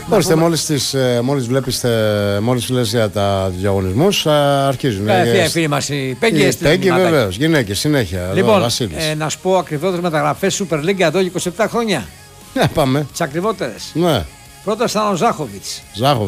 Ορίστε, μόλις λες για τα διαγωνισμούς, αρχίζουν. Φίλοι μας οι Πέγγι. Οι Πέγγι, βεβαίως. Γυναίκες, συνέχεια. Λοιπόν, να σου πω ακριβότερες μεταγραφές Super League εδώ 27 χρόνια. Ναι, πάμε. Τις ακριβότερες. Ναι. Πρώτα ήταν ο Ζάχοβιτς.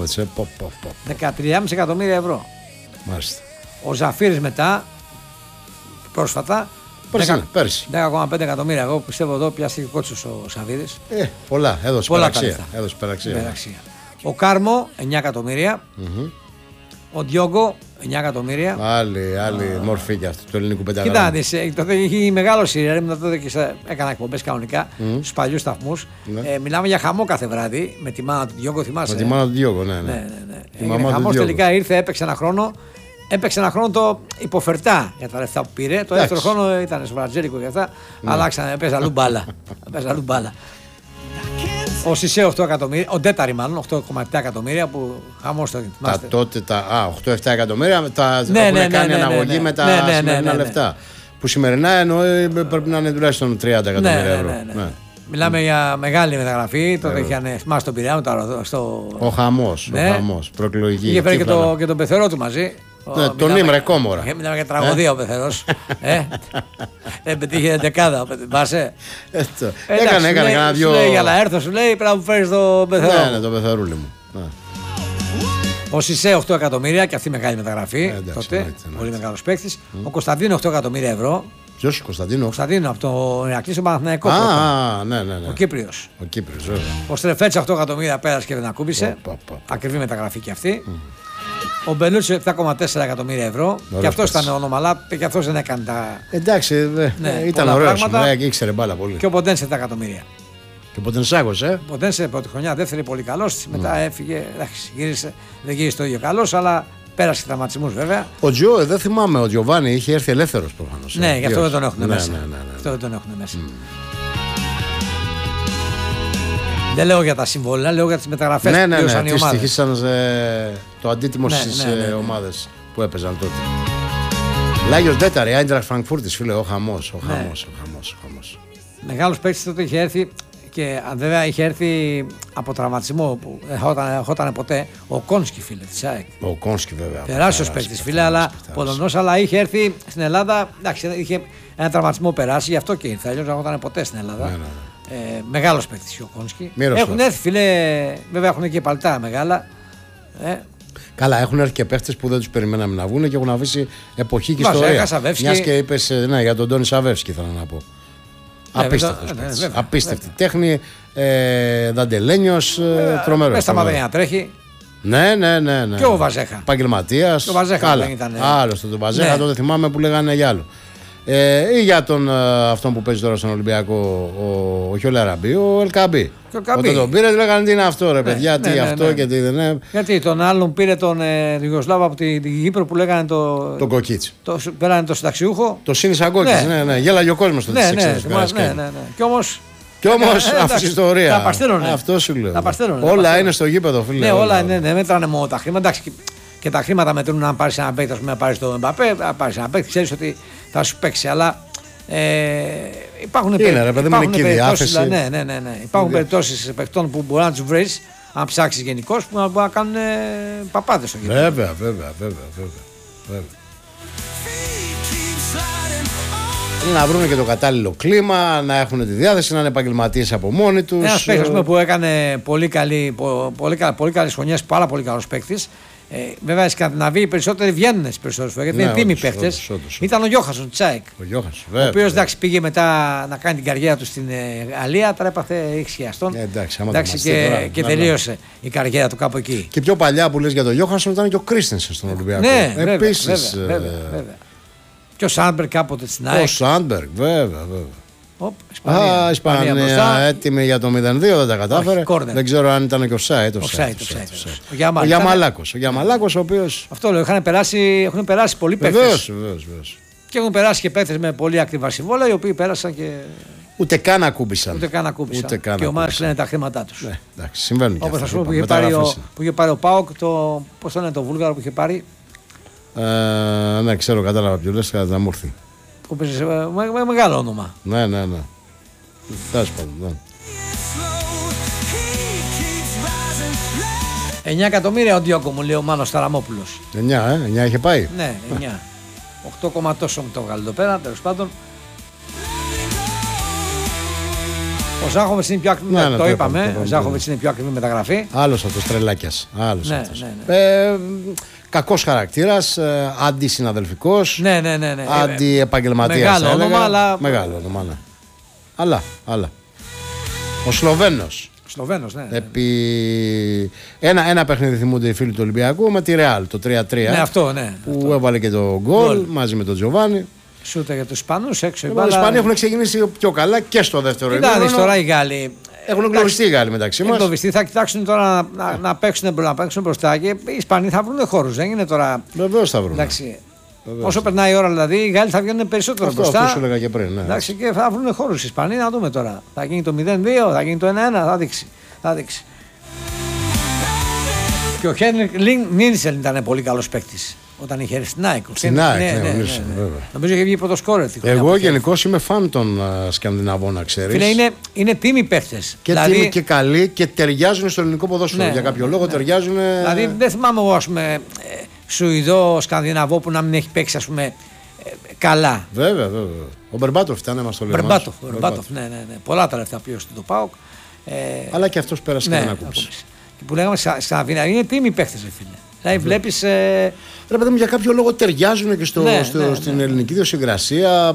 13,5 εκατομμύρια ευρώ. Μάλιστα. Ο Ζαφύρης μετά, πρόσφατα. Πέρσι. 10,5 εκατομμύρια. Εγώ πιστεύω εδώ πιάστηκε κότσος ο Σαββίδης. Πολλά. Έδωσε υπεραξία. Ο Κάρμο 9 εκατομμύρια. Ο Διόγκο 9 εκατομμύρια. Άλλη μορφή και αυτό του ελληνικού πενταγράμμου. Κοιτάξτε, τότε είχε μεγάλο σειρά. Μετά τότε και έκανα εκπομπές κανονικά στους παλιούς σταθμούς. Μιλάμε για χαμό κάθε βράδυ με τη μάνα του Διόγκο, θυμάσαι. Με τη μάνα του Διόγκο, ναι. Χαμός τελικά ήρθε, έπαιξε ένα χρόνο. Έπαιξε ένα χρόνο το υποφερτά για τα λεφτά που πήρε. Το δεύτερο χρόνο ήταν στο Βρατζέλικο και αυτά. Αλλάξανε, έπαιζε αλλού μπάλα. Ο Σισέ 8 εκατομμύρια, ο Ντέταρη μάλλον 8,7 εκατομμύρια που χαμός το θυμάστε. Τότε τα 8-7 εκατομμύρια έχουν κάνει αναγωγή με τα σημερινά λεφτά. Που σημερινά εννοεί πρέπει να είναι τουλάχιστον 30 εκατομμύρια ευρώ. Μιλάμε για μεγάλη μεταγραφή. Τότε είχαν θυμάστε τον Πειραιά στο. Ο χαμός, προεκλογική. Είχε φέρει και τον πεθερό του μαζί. Τον Ήμρε Κόμορα. Μιλάμε για τραγωδία ο πεθερός. Δεν πετύχε δεκάδα. Πάσε. Έκανε κανένα δυο. Σου λέει για να έρθω, σου λέει πρέπει να μου φέρεις τον πεθερό. Ναι, τον πεθερούλη μου. Ο Σισέ 8 εκατομμύρια και αυτή μεγάλη μεταγραφή. Τότε πολύ μεγάλος παίκτης. Ο Κωνσταντίνο 8 εκατομμύρια ευρώ. Ποιος, Κωνσταντίνο? Κωνσταντίνο από το Ηρακλή στο Παναθηναϊκό. Ναι. Ο Κύπριος. Ο Στρεφέτς 8 εκατομμύρια πέρασε και δεν ακούμπησε. Ακριβή μεταγραφή και αυτή. Ο Μπελούτσι 7,4 εκατομμύρια ευρώ. Και αυτό ήταν όνομα, αλλά και αυτό δεν έκανε τα. Εντάξει, ήταν ωραίο. Ήξερε μπάλα πολύ. Και ο Ποντένσε 7 εκατομμύρια. Και ο Ποντενσάκος, Ο Ποντένσε πρώτη χρονιά, δεύτερη πολύ καλό. Μετά έφυγε. Εντάξει, δεν γύρισε το ίδιο καλό, αλλά πέρασε τραυματισμούς βέβαια. Ο Τζιο, δεν θυμάμαι, ο Τζιοβάνι είχε έρθει ελεύθερος προφανώς. Ναι, γι' αυτό δεν τον έχουν μέσα. Αυτό δεν τον έχουν μέσα. Δεν λέω για τα συμβόλαια, λέω για τις μεταγραφές που πλήρωσαν οι ομάδες. Στοιχήσαν το αντίτιμο στις ομάδες που έπαιζαν τότε. Λάγιος Ντέταρη, Άιντραχτ Φραγκφούρτης, φίλε, ο χαμός. Μεγάλος παίκτης τότε είχε έρθει και βέβαια είχε έρθει από τραυματισμό που ερχόταν ποτέ ο Κόνσκι, φίλε, της ΑΕΚ. Ο Κόνσκι βέβαια. Τεράστιος παίκτης, φίλε, αλλά Πολωνός, αλλά είχε έρθει στην Ελλάδα, εντάξει, είχε ένα τραυματισμό περάσει, γι' αυτό και ήρθε, αλλιώς δεν ερχόταν ποτέ στην Ελλάδα. Μεγάλος παίκτης ο Κόνσκι. Έχουν έρθει, φίλε, βέβαια έχουν και παλτά μεγάλα. Καλά, έχουν έρθει και παίχτες που δεν τους περιμέναμε να βγουν και έχουν αφήσει εποχή και ιστορία. Μιας και είπες για τον Τόνι Σαβεύσκι, ήθελα να πω. Απίστευτος παίκτης. Απίστευτη τέχνη, Δαντελένιος, τρομερός. Δεν σταματάει να τρέχει. Ναι. Και ο Βαζέχα. Επαγγελματίας. Ο Βαζέχα δεν ήταν. Άλλωστε τον Βαζέχα, τότε θυμάμαι που λέγανε για άλλο. Ή για αυτόν που παίζει τώρα στον Ολυμπιακό, ο Χιολαραμπή, ο Ελκαμπή. Όταν τον πήρε, λέγανε τι είναι αυτό, ρε παιδιά, τι αυτό και τι δεν είναι. Γιατί τον άλλον πήρε τον Ιουγκοσλάβο από την Κύπρο που λέγανε τον Κοκίτσι. Πέρανε τον συνταξιούχο. Το Σίνισαγκόκης, ναι. Γέλαγε ο κόσμος τότε στις εξέδρες. Ναι. Κι όμως αυτή η ιστορία. Τα παστέλωνε. Αυτό σου λέω. Όλα είναι στο γήπεδο, φίλε. Ναι, όλα είναι. Δεν μέτρανε μόνο τα χρήματα. Και τα χρήματα μετρούν αν πάρει ένα παίκτη, να πάρει τον Εμπαπέ, να πάρει ένα παίκτη, ξέρει ότι θα σου παίξει. Αλλά υπάρχουν περιπτώσεις. Υπάρχουν περιπτώσεις παιχτών που μπορεί να του βρει, αν ψάξει γενικώ, που μπορεί να κάνουν παπάδες στο γήπεδο. Βέβαια. Να βρουν και το κατάλληλο κλίμα, να έχουν τη διάθεση, να είναι επαγγελματίες από μόνοι τους. Ένας παίκτης που έκανε πολύ καλές χρονιές, πάρα πολύ καλός παίκτης. Βέβαια οι Σκανδιναβοί οι περισσότεροι βγαίνουν στις περισσότερες φορές γιατί είναι τίμοι παίκτες. Ήταν ο Γιώχανσον Τσάικ. Ο οποίος πήγε μετά να κάνει την καριέρα του στην Γαλλία, τώρα έπαθε ηχθιαστόν. Και τελείωσε η καριέρα του κάπου εκεί. Και πιο παλιά που λες για τον Γιώχανσον ήταν και ο Κρίστενσεν στον Ολυμπιακό. Ναι, επίσης. Βέβαια. Και ο Σάντμπεργκ κάποτε στην ΑΕΚ. Ο Σάντμπεργκ, βέβαια. Ισπανία έτοιμη για το 0-2, δεν τα κατάφερε. Δεν ξέρω αν ήταν και ο offside. Ο Γιαμαλάκος, ο οποίος. Αυτό λέω, έχουν περάσει πολλοί παίκτες. Βεβαίως. Και έχουν περάσει και παίκτες με πολύ ακριβά συμβόλαια, οι οποίοι πέρασαν και. Ούτε καν ακούμπησαν. Και ομάδες λένε τα χρήματά τους. Ναι, εντάξει, συμβαίνουν. Όπως ας πούμε που είχε πάρει ο ΠΑΟΚ, πώς το λένε το Βούλγαρο που είχε πάρει. Ναι, ξέρω, κατάλαβα ποιο λες, θα μου έρθει. Που παίζει με μεγάλο όνομα. Ναι. Τέλος πάντων. 9 εκατομμύρια ο Ντιόγκο μου λέει ο Μάνος Ταραμόπουλος. 9 είχε πάει. Ναι, 9. 8, τόσο μου το βγάλει εδώ πέρα, τέλος πάντων. Ο Ζάχοβιτς είναι πιο ακριβή, το είπαμε. Ο Ζάχοβιτς είναι πιο ακριβή μεταγραφή. Άλλος αυτός τρελάκιας. Κακός χαρακτήρας, αντισυναδελφικός, αντιεπαγγελματίας. Μεγάλο όνομα, αλλά. Μεγάλο όνομα, ναι. Αλλά. Ο Σλοβαίνος. Ναι. Επί ένα παιχνίδι θυμούνται οι φίλοι του Ολυμπιακού με τη Ρεάλ, το 3-3. Ναι, αυτό, ναι. Που έβαλε και το γκολ μαζί με τον Τζοβάνι. Σούτα για τους Ισπανούς έξω. Οι Ισπανοί έχουν ξεκινήσει πιο καλά και στο δεύτερο ημίχρονο. Κοιτάξτε τώρα οι Γάλλοι. Έχουν εγκλωβιστεί οι Γάλλοι μεταξύ μας. Εγκλωβιστεί, θα κοιτάξουν τώρα να παίξουν μπροστά και οι Ισπανοί θα βρουν χώρους. Δεν είναι τώρα. Βεβαίως θα βρουν. Όσο περνάει η ώρα δηλαδή, οι Γάλλοι θα βγαίνουν περισσότερο μπροστά. Αυτό σου έλεγα και πριν. Ναι. Εντάξει, και θα βρουν χώρους οι Ισπανοί, να δούμε τώρα. Θα γίνει το 0-2, θα γίνει το 1-1, θα δείξει. Και ο Χένρικ Νίλσεν ήταν πολύ καλός παίκτης όταν είχε έρθει στην ΑΕΚ. Νομίζω είχε βγει πρώτο σκόρερ. Εγώ γενικώς είμαι φαν των Σκανδιναβών, να ξέρεις. Φίλε, είναι τίμοι παίκτες. Και δηλαδή, τίμοι και καλοί και ταιριάζουν στο ελληνικό ποδόσφαιρο. Για κάποιο λόγο ταιριάζουν. Δηλαδή δεν θυμάμαι εγώ, ας πούμε, Σουηδό, Σκανδιναβό που να μην έχει παίξει, ας πούμε, καλά. Βέβαια. Ο Μπερμπάτοφ ήταν, μας το λέει. Μπερμπάτοφ, ναι. Πολλά τα λεφτά πλήρωσε το ΠΑΟΚ. Αλλά και αυτός πέρασε και δεν ακούμπησε. Και που λέγαμε Σκανδιναβία είναι τίμοι παίχτες, φίλε. Δηλαδή βλέπεις. Ρε παιδί μου, για κάποιο λόγο ταιριάζουν και στην ελληνική ιδιοσυγκρασία.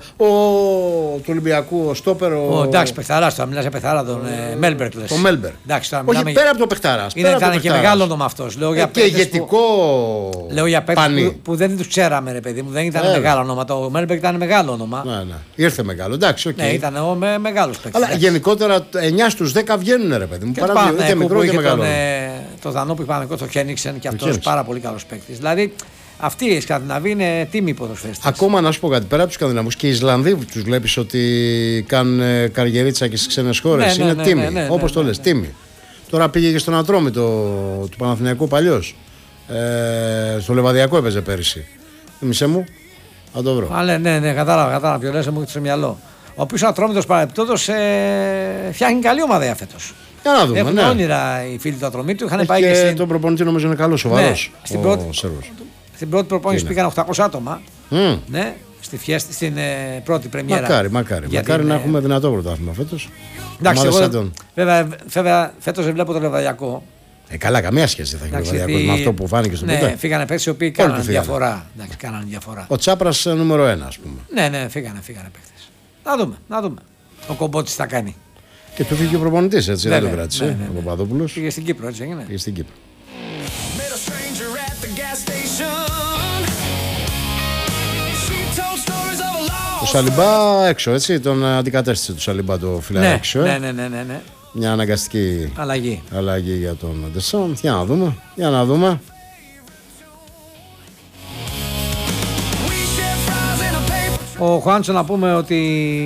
Του Ολυμπιακού, ο Στόπερ. Εντάξει, παιχταράς τώρα, μιλάς για παιχταρά τον Μέλμπερκ. Το Μέλμπερκ. Όχι, πέρα από το παιχταράς. Ήταν και μεγάλο όνομα αυτός. Και ηγετικό. Λέω για παίκτες που δεν τους ξέραμε, ρε παιδί μου. Δεν ήταν μεγάλο όνομα. Το Μέλμπερκ ήταν μεγάλο όνομα. Ναι. Ήρθε μεγάλο. Εντάξει, οκ. Ναι, ήταν μεγάλος παίκτης. Αλλά γενικότερα 9 στους 10 βγαίνουν, ρε παιδί μου. Είτε μικρό είτε μεγάλο. Το Δανό που είπαμε, το Χένιξεν και αυτός πάρα πολύ καλός παίκτης. Δηλαδή αυτοί οι Σκανδιναβοί είναι τίμοι ποδοσφαιριστές. Ακόμα να σου πω κάτι, πέρα από τους Σκανδιναβούς και οι Ισλανδοί που τους βλέπεις ότι κάνουν καριερίτσα και στις ξένες χώρες, είναι τίμοι. Όπως το λες, τίμοι. Τώρα πήγε και στον Ατρόμητο του Παναθηναϊκού παλιός. Στο Λεβαδιακό έπαιζε πέρυσι. Θυμήσέ μου, θα το βρω. Ναι, κατάλαβα. Ποιο λες, μου έχει στο μυαλό. Ο οποίος ο Ατρόμητος παρεπτόντως φτιάχνει καλή ομάδα για φέτος. Για να δούμε. Έχουν όνειρα οι φίλοι του Ατρομήτου. Είχαν πάει και τον προπονητή νομίζω είναι καλό, σοβαρός. Στην πρώτη προπόνηση πήγαν 800 άτομα. Ναι, στην πρώτη πρεμιέρα. Μακάρι να έχουμε δυνατό πρωτάθλημα φέτος. Εντάξει, βέβαια φέτος δεν βλέπω το Λεβαδιακό. Καλά, καμία σχέση δεν θα έχει ο Λεβαδιακός με αυτό που φάνηκε στο ποτέ. Ναι, φύγανε παίκτες οι οποίοι κάνανε διαφορά. Ο Τσάπρας νούμερο 1, ας πούμε. Ναι, φύγανε παίκτες. Να δούμε. Ο Κομπότης θα κάνει. Και του φύγει ο προπονητής, έτσι, δεν το κράτησε. Ο Παπαδόπουλος. Πήγε στην Κύπρο, έτσι έγινε. Πήγε στην Κύπρο. Το Σαλιμπά έξω, έτσι, τον αντικατέστησε το Σαλιμπά το φιλαράκι έξω. Ναι. Μια αναγκαστική αλλαγή για τον Ντεσόν. Για να δούμε. Ο Χουάντσο να πούμε ότι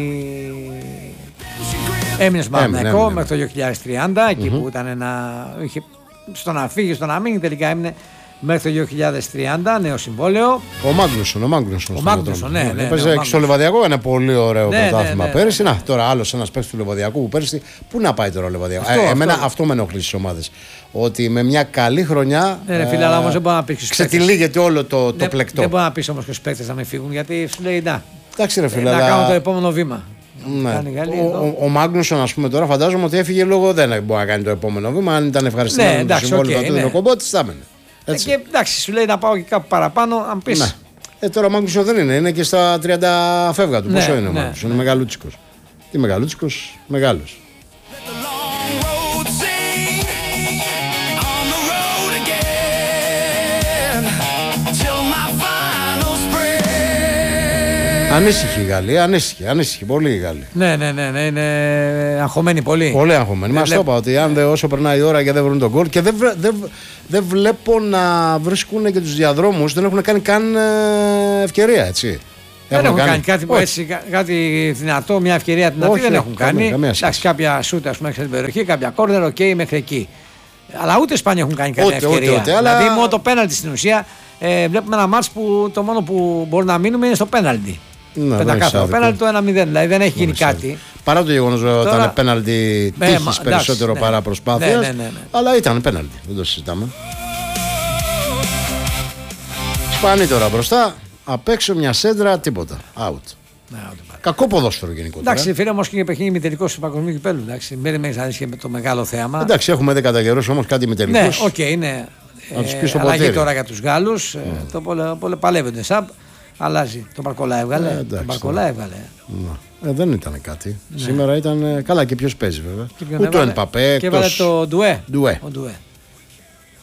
έμεινε στο Παναθηναϊκό μέχρι το 2030, εκεί που ήταν είχε στο να φύγει, στο να μείνει, τελικά έμεινε μέχρι το 2030, νέο συμβόλαιο. Ο Μάγνουσον, ναι. Έπαιζε στο Λεβαδιακό, ένα πολύ ωραίο πρωτάθλημα πέρυσι. Να, τώρα άλλος ένας παίκτης του Λεβαδιακού που πέρυσι. Πού να πάει τώρα ο Λεβαδιακό. Εμένα αυτό με ενοχλεί στις ομάδες. Ότι με μια καλή χρονιά. Ναι, φίλε, αλλά όμως δεν μπορεί να πει. Ξετυλίγεται όλο το πλεκτό. Δεν μπορεί να πει όμως και στους παίκτες να μην φύγουν, γιατί σου λέει να. Εντάξει, ρε φίλε. Να κάνουν το επόμενο βήμα. Ναι. Ο Μάγνουσον, ας πούμε, τώρα φαντάζομαι ότι έφυγε λόγω δεν μπορεί να κάνει το επόμενο βήμα. Αν ήταν ευχαριστημένο με το συμβόλαιο του ο Κομπότης, θα έμενε. Και εντάξει, σου λέει να πάω και κάπου παραπάνω, αν πεις. Τώρα ο Μάγνουσον δεν είναι και στα 30 φεύγα του. Πόσο είναι ο Μάγνουσον, είναι μεγαλούτσικος. Τι μεγαλούτσικος, μεγάλος. Ανήσυχη η Γαλλία, ανήσυχη, πολύ η Γαλλία. Ναι, είναι αγχωμένη πολύ. Πολύ αγχωμένη. Μας το είπα ότι όσο περνάει η ώρα και δεν βρουν τον γκολ και δεν βλέπω να βρίσκουν και τους διαδρόμους, δεν έχουν κάνει καν ευκαιρία, έτσι. Δεν έχουν κάνει κάτι δυνατό, μια ευκαιρία δυνατή δεν έχουν κάνει. Εντάξει, κάποια σούτ, ας πούμε, στην περιοχή, κάποια κόρνερ, οκ, μέχρι εκεί. Αλλά ούτε Ισπανοί έχουν κάνει καμία ευκαιρία. Δηλαδή, μόνο το πέναλτι στην ουσία. Βλέπουμε ένα μάτς που το μόνο που μπορεί να μείνουμε είναι στο πέναλτι. Πεντακάθαρο πέναλτι, το 1-0. Δηλαδή δεν έχει γίνει κάτι. Παρά το γεγονός ότι ήταν πέναλτι τύχης περισσότερο παρά προσπάθειας. Αλλά ήταν πέναλτι, δεν το συζητάμε. Σπάνι τώρα μπροστά, απ' έξω μια σέντρα, τίποτα. Out. Κακό ποδόσφαιρο γενικότερα. Εντάξει, φίλε, όμως και για παιχνίδι μητερικό του παγκοσμίου κυπέλλου. Εντάξει, μην περιμένεις και με το μεγάλο θέαμα. Εντάξει, έχουμε 10 καταγερούς όμως κάτι μητερικό. Ναι, οκ, είναι. Αλλαγή τώρα για τους Γάλλους. Το παλεύονται. Αλλάζει. Τον Μπαρκολά έβγαλε. Δεν ήταν κάτι. Σήμερα ήταν. Καλά, και ποιος παίζει βέβαια. Ούτε ο Εμπαπέ. Και έβαλε το Ντουέ.